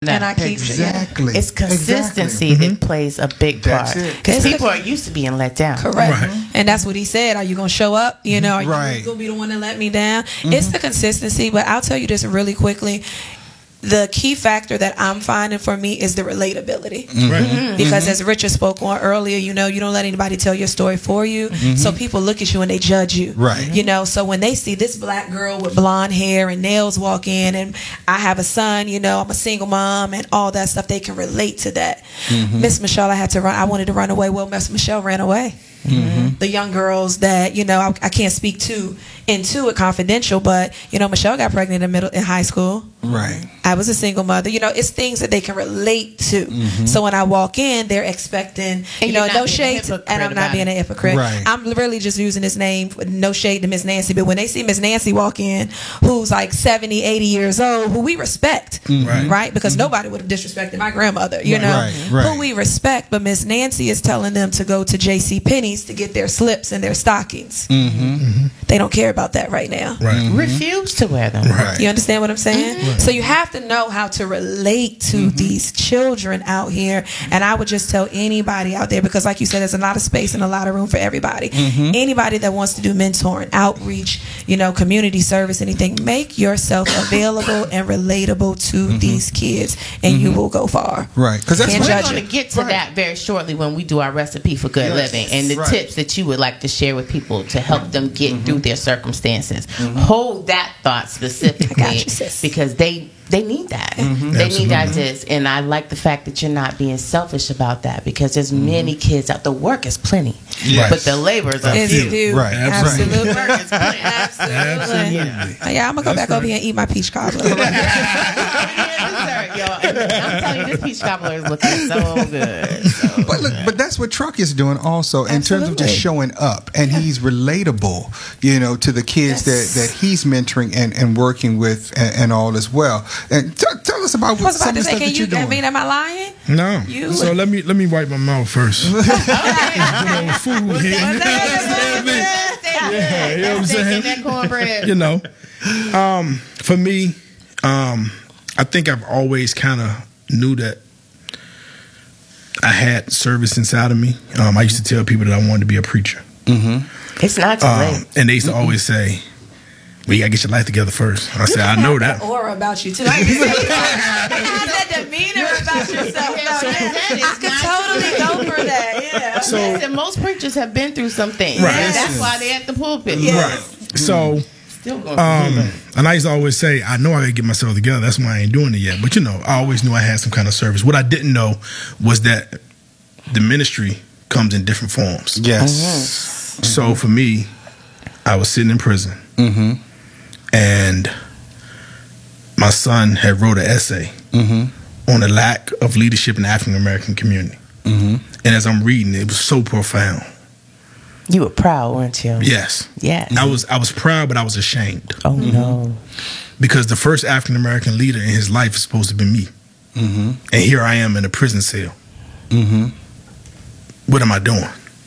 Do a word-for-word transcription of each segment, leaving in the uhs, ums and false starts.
that and I keep exactly. It's consistency exactly. that mm-hmm. plays a big That's part. it. Because people are used to being let down. Correct. Right. And that's what he said. Are you going to show up? You know, are you right. going to be the one to let me down? Mm-hmm. It's the consistency. But I'll tell you this really quickly. The key factor that I'm finding for me is the relatability. Mm-hmm. Right. Mm-hmm. Because mm-hmm. as Richard spoke on earlier, you know, you don't let anybody tell your story for you. Mm-hmm. So people look at you and they judge you. Right. You know, so when they see this black girl with blonde hair and nails walk in, and I have a son, you know, I'm a single mom and all that stuff, they can relate to that. Mm-hmm. Miss Michelle, I had to run. I wanted to run away. Well, Miss Michelle ran away. Mm-hmm. The young girls that, you know, I, I can't speak to into it confidential, but you know, Michelle got pregnant in middle in high school. Right. I was a single mother. You know, it's things that they can relate to. Mm-hmm. So when I walk in, they're expecting, and you know, no shade to, and I'm not being it. a hypocrite. Right. I'm really just using this name, no shade to Miss Nancy, but when they see Miss Nancy walk in, who's like seventy, eighty years old, who we respect, mm-hmm. right? Because mm-hmm. nobody would have disrespected my grandmother, you right. know, right. Right. who we respect. But Miss Nancy is telling them to go to J C Penney's to get their slips and their stockings. Mm-hmm. Mm-hmm. They don't care about that right now. Right. Mm-hmm. Refuse to wear them. Right. You understand what I'm saying? Right. So you have to know how to relate to mm-hmm. these children out here. And I would just tell anybody out there, because like you said, there's a lot of space and a lot of room for everybody. Mm-hmm. Anybody that wants to do mentoring, outreach, you know, community service, anything, make yourself available and relatable to mm-hmm. these kids, and mm-hmm. you will go far. Right. Because that's Can't what we're going to get to right. that very shortly when we do our recipe for good yes. living, and the right. tips that you would like to share with people to help them get mm-hmm. through their circumstances. Mm-hmm. Hold that thought specifically, I got you, sis. Because they they need that. Mm-hmm. They Absolutely. Need that. This, and I like the fact that you're not being selfish about that, because there's mm-hmm. many kids out. The work is plenty, yes. but the labors are it's few. few. Right. Absolutely. The work is plenty. Absolutely. Absolutely. Yeah. yeah, I'm gonna go That's back right. over here and eat my peach cobbler. Dessert, y'all. I'm telling you, this peach cobbler is looking so good. So But look, good. but that's what Truck is doing also in Absolutely. terms of just showing up, and yeah. he's relatable, you know, to the kids yes. that, that he's mentoring and, and working with and, and all as well. And t- tell us about I was some about of to the say, stuff can that you, you're doing. I mean, am I lying? No. You so would- let me let me wipe my mouth first. You know, food here. Yeah, you know what I'm saying? That cornbread. You know, um, for me, um, I think I've always kind of knew that I had service inside of me. Um, I used to tell people that I wanted to be a preacher. Mm-hmm. It's not too Um, late. and they used to mm-hmm. always say, well, you gotta get your life together first. I said, I know that. Aura about you too. Like you said, you have that demeanor about yourself. Yeah, so that is I could not totally go for that. Yeah. So, Listen, most preachers have been through some things. Right. That's why they're at the pulpit. right. So, Still going um, and I used to always say, I know I gotta get myself together. That's why I ain't doing it yet. But you know, I always knew I had some kind of service. What I didn't know was that the ministry comes in different forms. Yes. Mm-hmm. So for me, I was sitting in prison, Mm-hmm. and my son had wrote an essay Mm-hmm. on the lack of leadership in the African American community. Mm-hmm. And as I'm reading, it was so profound. You were proud, weren't you? Yes. Yes. I was I was proud, but I was ashamed. Oh, no. Because the first African American leader in his life is supposed to be me. Mm-hmm. And here I am in a prison cell. Mm-hmm. What am I doing?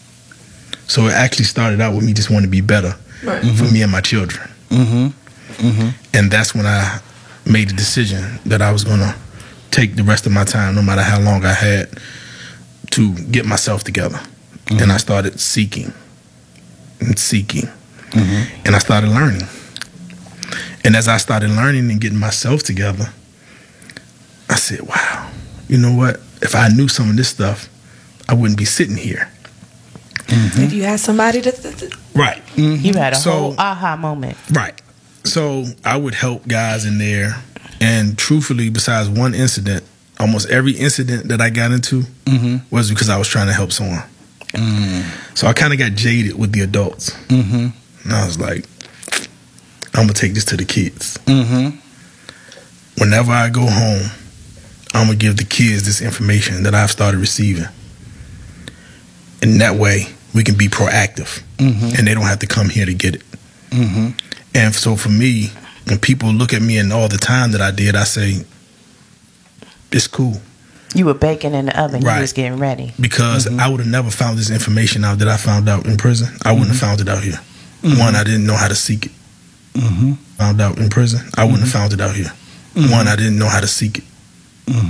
So it actually started out with me just wanting to be better Right. for me and my children. Mm-hmm. Mm-hmm. And that's when I made the decision that I was going to take the rest of my time, no matter how long I had, to get myself together. Mm-hmm. And I started seeking and seeking. Mm-hmm. And I started learning. And as I started learning and getting myself together, I said, wow, you know what? If I knew some of this stuff, I wouldn't be sitting here. Mm-hmm. If you had somebody to, to, to Right. Mm-hmm. You had a So- whole aha moment. Right. So I would help guys in there. And truthfully, besides one incident, almost every incident that I got into Mm-hmm. was because I was trying to help someone. Mm-hmm. So I kind of got jaded with the adults. Mm-hmm. And I was like, I'm going to take this to the kids. Mm-hmm. Whenever I go home, I'm going to give the kids this information that I've started receiving. And that way, we can be proactive. Mm-hmm. And they don't have to come here to get it. Mm-hmm. And so for me, when people look at me and all the time that I did, I say, it's cool. You were baking in the oven. Right. You was getting ready. Because Mm-hmm. I would have never found this information out that I found out in prison. I wouldn't Mm-hmm. have found it out here. Mm-hmm. One, I didn't know how to seek it. Mm-hmm. Found out in prison. I wouldn't have found it out here. Mm-hmm. One, I didn't know how to seek it.